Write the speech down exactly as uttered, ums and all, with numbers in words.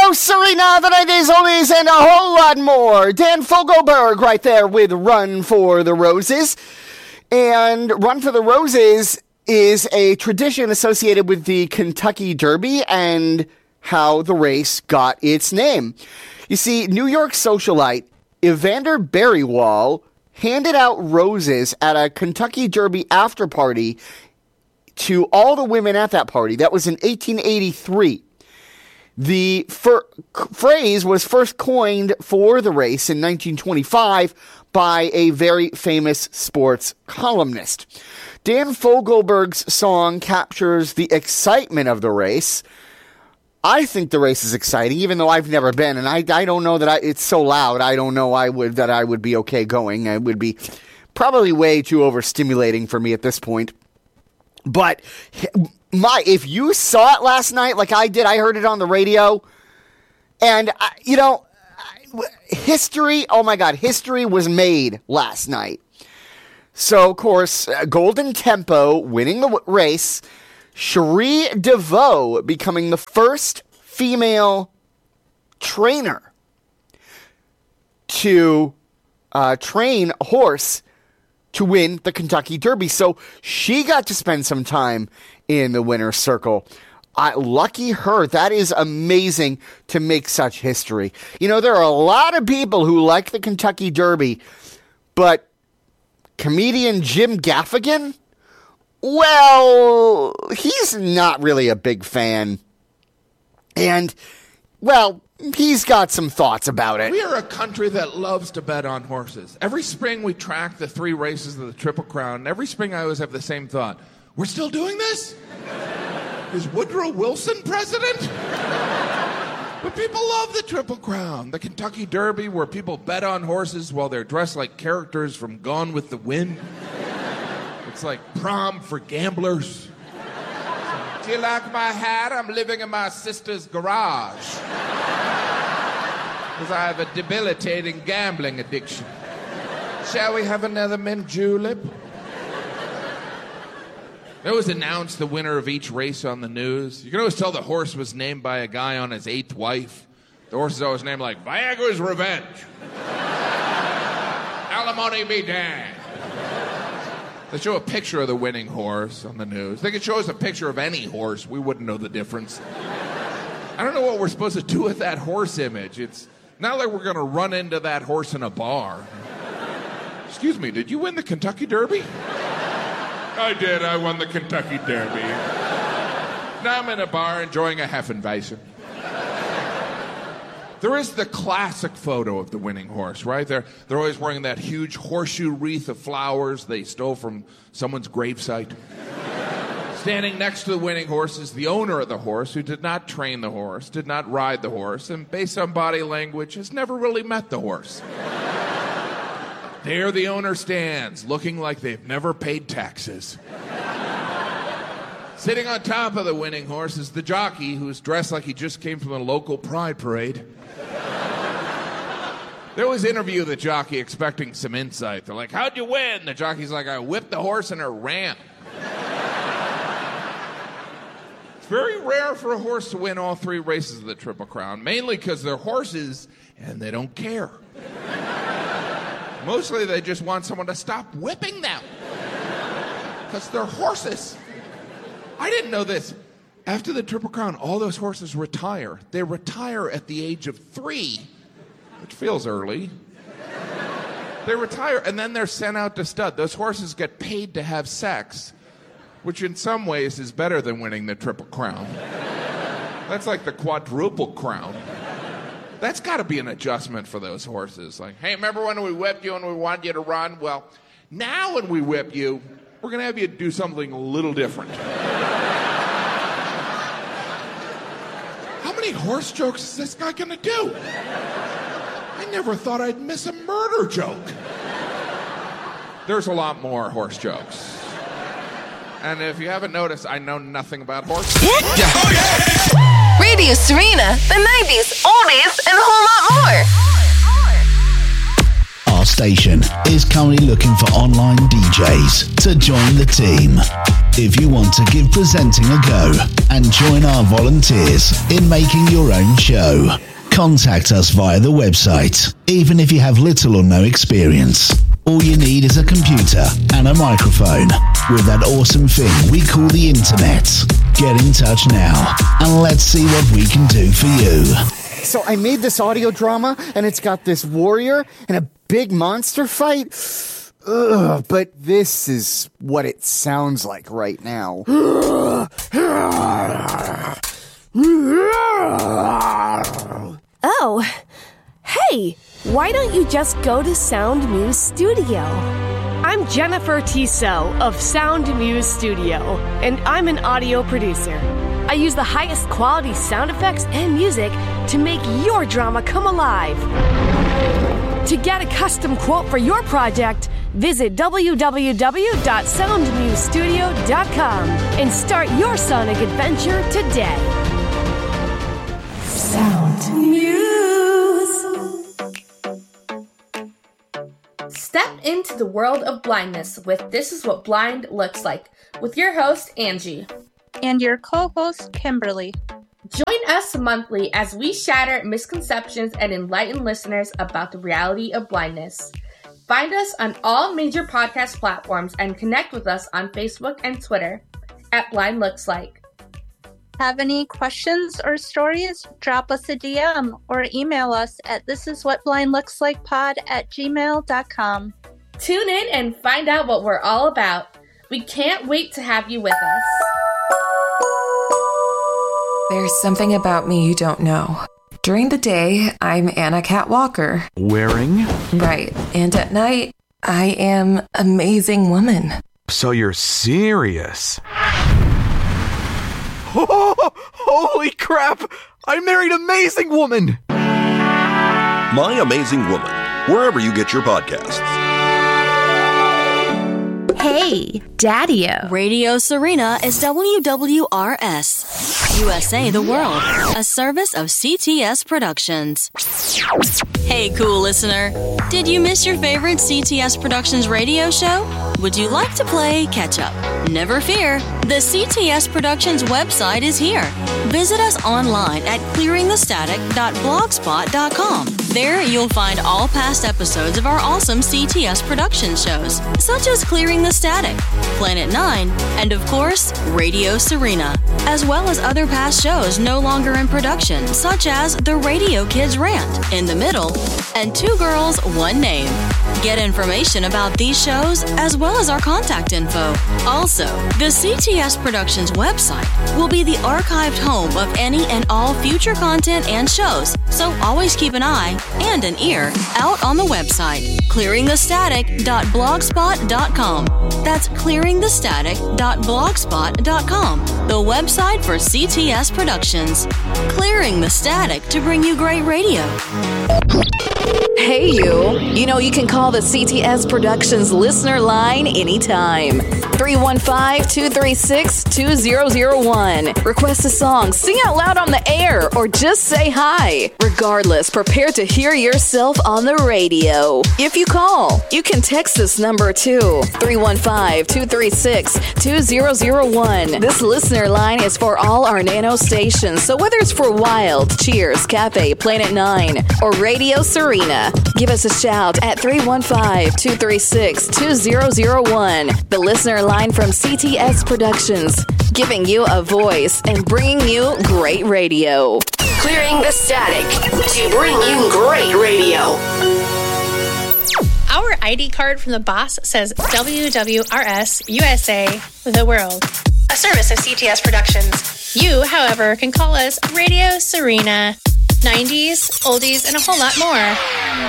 Radio Serena, the nineties oldies, and a whole lot more. Dan Fogelberg right there with Run for the Roses. And Run for the Roses is a tradition associated with the Kentucky Derby and how the race got its name. You see, New York socialite Evander Berrywall handed out roses at a Kentucky Derby after party to all the women at that party. That was in eighteen eighty-three. The fir- phrase was first coined for the race in nineteen twenty-five by a very famous sports columnist. Dan Fogelberg's song captures the excitement of the race. I think the race is exciting, even though I've never been, and I, I don't know that I, it's so loud. I don't know I would that I would be okay going. It would be probably way too overstimulating for me at this point. But my, if you saw it last night, like I did, I heard it on the radio, and I, you know, history. Oh my God, history was made last night. So of course, uh, Golden Tempo winning the w- race. Cherie DeVoe becoming the first female trainer to uh, train a horse to win the Kentucky Derby. So she got to spend some time in the winner's circle. Uh, lucky her. That is amazing to make such history. You know, there are a lot of people who like the Kentucky Derby, but comedian Jim Gaffigan, well, he's not really a big fan. And, well, he's got some thoughts about it. We are a country that loves to bet on horses. Every spring we track the three races of the Triple Crown, and every spring I always have the same thought. We're still doing this? Is Woodrow Wilson president? But people love the Triple Crown. The Kentucky Derby, where people bet on horses while they're dressed like characters from Gone with the Wind. It's like prom for gamblers. Do you like my hat? I'm living in my sister's garage. Because I have a debilitating gambling addiction. Shall we have another mint julep? They always announce the winner of each race on the news. You can always tell the horse was named by a guy on his eighth wife. The horse is always named like Viagra's Revenge. Alimony be damned. They show a picture of the winning horse on the news. They could show us a picture of any horse. We wouldn't know the difference. I don't know what we're supposed to do with that horse image. It's not like we're going to run into that horse in a bar. Excuse me, did you win the Kentucky Derby? I did. I won the Kentucky Derby. Now I'm in a bar enjoying a Hefeweizen. There is the classic photo of the winning horse, right? They're, they're always wearing that huge horseshoe wreath of flowers they stole from someone's gravesite. Standing next to the winning horse is the owner of the horse, who did not train the horse, did not ride the horse, and based on body language, has never really met the horse. There the owner stands, looking like they've never paid taxes. Sitting on top of the winning horse is the jockey, who's dressed like he just came from a local pride parade. They always interview the jockey expecting some insight. They're like, how'd you win? The jockey's like, I whipped the horse and it ran. It's very rare for a horse to win all three races of the Triple Crown, mainly because they're horses and they don't care. Mostly they just want someone to stop whipping them. Because they're horses. I didn't know this. After the Triple Crown, all those horses retire. They retire at the age of three, which feels early. They retire, and then they're sent out to stud. Those horses get paid to have sex, which in some ways is better than winning the Triple Crown. That's like the quadruple crown. That's got to be an adjustment for those horses. Like, hey, remember when we whipped you and we wanted you to run? Well, now when we whip you, we're going to have you do something a little different. How many horse jokes is this guy going to do? I never thought I'd miss a murder joke. There's a lot more horse jokes. And if you haven't noticed, I know nothing about horses. Oh, yeah! Radio Serena, the nineties, oldies, and a whole lot more. our station is currently looking for online D Js to join the team. If you want to give presenting a go and join our volunteers in making your own show, contact us via the website, even if you have little or no experience. All you need is a computer and a microphone with that awesome thing we call the internet. Get in touch now and let's see what we can do for you. So I made this audio drama, and it's got this warrior and a big monster fight. Ugh, but this is what it sounds like right now. Oh, hey, why don't you just go to Sound Muse Studio? I'm Jennifer Tissot of Sound Muse Studio, and I'm an audio producer. I use the highest quality sound effects and music to make your drama come alive. To get a custom quote for your project, visit w w w dot sound muse studio dot com and start your sonic adventure today. Sound Muse. Step into the world of blindness with This Is What Blind Looks Like with your host, Angie. And your co-host, Kimberly. Join us monthly as we shatter misconceptions and enlighten listeners about the reality of blindness. Find us on all major podcast platforms and connect with us on Facebook and Twitter at Blind Looks Like. Have any questions or stories? Drop us a D M or email us at thisiswhatblindlookslike.pod at gmail dot com. Tune in and find out what we're all about. We can't wait to have you with us. There's something about me you don't know. During the day, I'm Anna Cat Walker. Wearing? Right. And at night, I am Amazing Woman. So you're serious? Oh, holy crap! I married Amazing Woman! My Amazing Woman, wherever you get your podcasts. Hey, Daddy-O. Radio Serena is W W R S, U S A The World, a service of C T S Productions. Hey, cool listener. Did you miss your favorite C T S Productions radio show? Would you like to play catch-up? Never fear. The C T S Productions website is here. Visit us online at clearing the static dot blogspot dot com. There, you'll find all past episodes of our awesome C T S Productions shows, such as Clearing the Static, Planet Nine, and of course, Radio Serena, as well as other past shows no longer in production, such as The Radio Kids Rant, In the Middle, and Two Girls, One Name. Get information about these shows, as well as our contact info. Also, the C T S Productions website will be the archived home of any and all future content and shows, so always keep an eye and an ear out on the website, clearing the static dot blogspot dot com. That's clearing the static dot blogspot dot com, the website for C T S Productions. Clearing the static to bring you great radio. Hey, you. You know you can call the C T S Productions listener line anytime. three one five, two three six, two zero zero one. Request a song, sing out loud on the air, or just say hi. Regardless, prepare to hear yourself on the radio. If you call, you can text this number too. three one five, two three six, two zero zero one. This listener line is for all our nano stations, so whether it's for Wild, Cheers, Cafe, Planet nine, or Radio Serena, give us a shout at three one five, two three six, two zero zero one. The listener line from C T S Productions, giving you a voice and bringing you great radio. Clearing the static to bring you great radio. Our I D card from the boss says W W R S U S A The World, a service of C T S Productions. You, however, can call us Radio Serena. nineties, oldies, and a whole lot more.